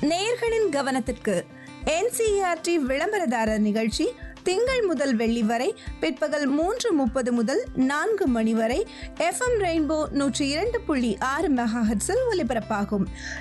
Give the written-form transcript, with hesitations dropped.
நேயர்களின் கவனத்திற்கு NCERT விளம்பரதாரர் நிகழ்ச்சி திங்கள் முதல் வெள்ளி வரை பிற்பகல் 3:30 முதல் 4 மணி வரை FM ரெயின்போ 102.6 மெகாஹெர்ட்ஸில் ஒலிபரப்பாகும்.